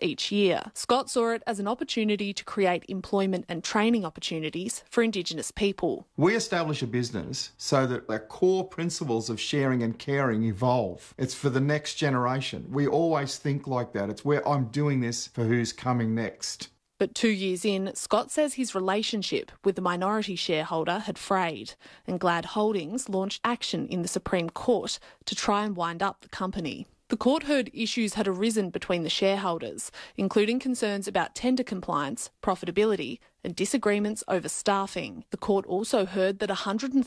each year. Scott saw it as an opportunity to create employment and training opportunities for Indigenous people. We establish a business so that our core principles of sharing and caring evolve. It's for the next generation. We always think like that. It's where I'm doing this for who's coming next. But 2 years in, Scott says his relationship with the minority shareholder had frayed, and Glad Holdings launched action in the Supreme Court to try and wind up the company. The court heard issues had arisen between the shareholders, including concerns about tender compliance, profitability and disagreements over staffing. The court also heard that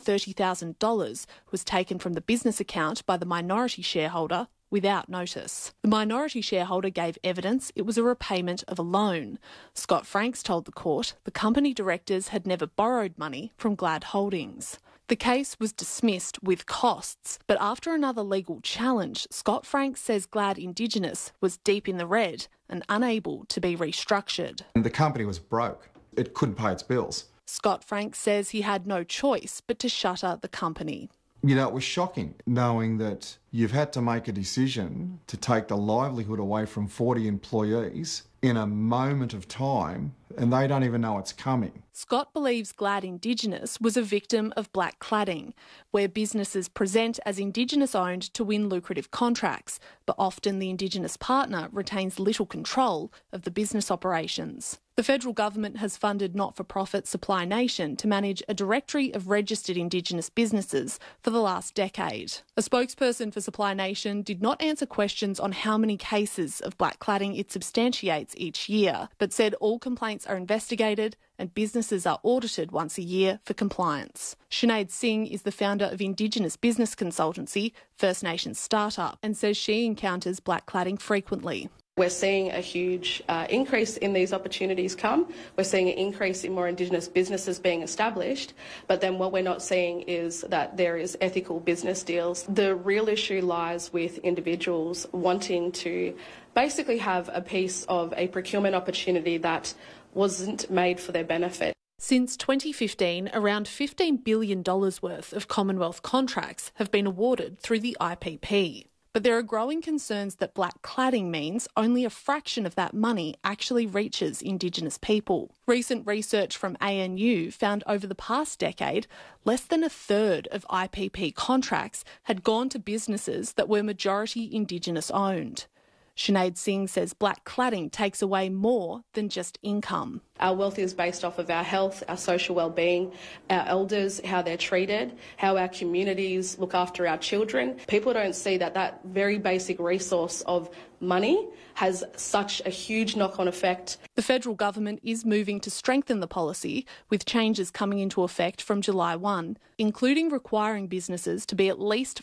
$130,000 was taken from the business account by the minority shareholder without notice. The minority shareholder gave evidence it was a repayment of a loan. Scott Franks told the court the company directors had never borrowed money from Glad Holdings. The case was dismissed with costs, but after another legal challenge, Scott Franks says Glad Indigenous was deep in the red and unable to be restructured. And the company was broke. It couldn't pay its bills. Scott Franks says he had no choice but to shutter the company. You know, it was shocking knowing that you've had to make a decision to take the livelihood away from 40 employees in a moment of time, and they don't even know it's coming. Scott believes Glad Indigenous was a victim of black cladding, where businesses present as Indigenous-owned to win lucrative contracts, but often the Indigenous partner retains little control of the business operations. The federal government has funded not-for-profit Supply Nation to manage a directory of registered Indigenous businesses for the last decade. A spokesperson for Supply Nation did not answer questions on how many cases of black cladding it substantiates each year, but said all complaints are investigated and businesses are audited once a year for compliance. Sinead Singh is the founder of Indigenous business consultancy First Nations Startup and says she encounters black cladding frequently. We're seeing a huge increase in these opportunities come. We're seeing an increase in more Indigenous businesses being established, but then what we're not seeing is that there is ethical business deals. The real issue lies with individuals wanting to basically have a piece of a procurement opportunity that wasn't made for their benefit. Since 2015, around $15 billion worth of Commonwealth contracts have been awarded through the IPP. But there are growing concerns that black cladding means only a fraction of that money actually reaches Indigenous people. Recent research from ANU found over the past decade, less than a third of IPP contracts had gone to businesses that were majority Indigenous owned. Sinead Singh says black cladding takes away more than just income. Our wealth is based off of our health, our social well-being, our elders, how they're treated, how our communities look after our children. People don't see that that very basic resource of money has such a huge knock-on effect. The federal government is moving to strengthen the policy, with changes coming into effect from July 1, including requiring businesses to be at least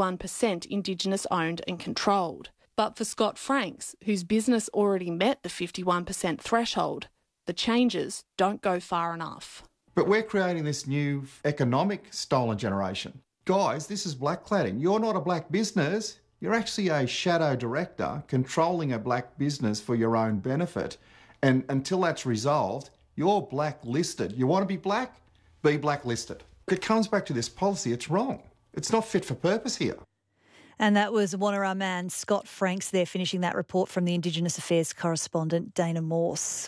51% Indigenous owned and controlled. But for Scott Franks, whose business already met the 51% threshold, the changes don't go far enough. But we're creating this new economic stolen generation. Guys, this is black cladding. You're not a black business. You're actually a shadow director controlling a black business for your own benefit. And until that's resolved, you're blacklisted. You want to be black? Be blacklisted. It comes back to this policy. It's wrong. It's not fit for purpose here. And that was Wanneroo man Scott Franks there, finishing that report from the Indigenous Affairs correspondent Dana Morse.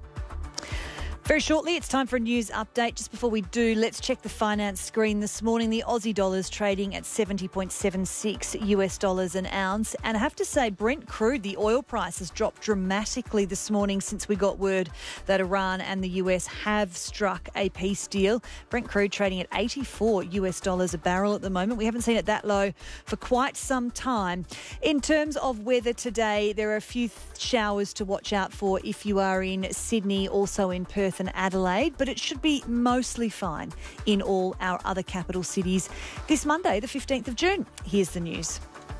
Very shortly, it's time for a news update. Just before we do, let's check the finance screen this morning. The Aussie dollar's trading at 70.76 US dollars an ounce. And I have to say, Brent crude, the oil price, has dropped dramatically this morning since we got word that Iran and the US have struck a peace deal. Brent crude trading at 84 US dollars a barrel at the moment. We haven't seen it that low for quite some time. In terms of weather today, there are a few showers to watch out for if you are in Sydney, also in Perth and Adelaide, but it should be mostly fine in all our other capital cities this Monday, the 15th of June. Here's the news.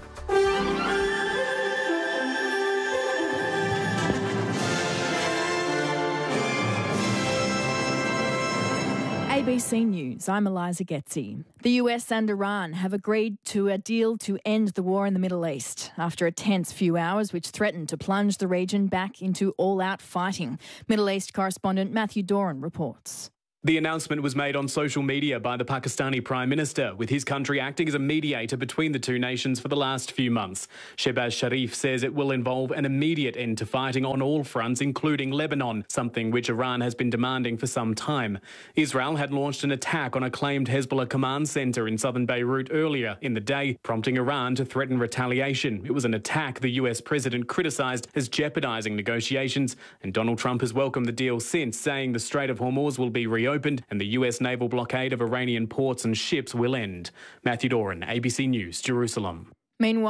ABC News, I'm Eliza Getzi. The US and Iran have agreed to a deal to end the war in the Middle East after a tense few hours which threatened to plunge the region back into all-out fighting. Middle East correspondent Matthew Doran reports. The announcement was made on social media by the Pakistani Prime Minister, with his country acting as a mediator between the two nations for the last few months. Shehbaz Sharif says it will involve an immediate end to fighting on all fronts, including Lebanon, something which Iran has been demanding for some time. Israel had launched an attack on a claimed Hezbollah command centre in southern Beirut earlier in the day, prompting Iran to threaten retaliation. It was an attack the US president criticised as jeopardising negotiations, and Donald Trump has welcomed the deal since, saying the Strait of Hormuz will be reopened and the US naval blockade of Iranian ports and ships will end. Matthew Doran, ABC News, Jerusalem. Meanwhile,